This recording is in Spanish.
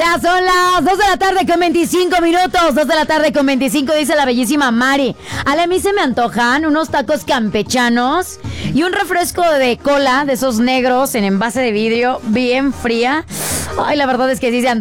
Ya son las 2 de la tarde con 25 minutos. 2 de la tarde con 25, dice la bellísima Mari. A mí se me antojan unos tacos campechanos y un refresco de cola de esos negros en envase de vidrio bien fría. Ay, la verdad es que sí se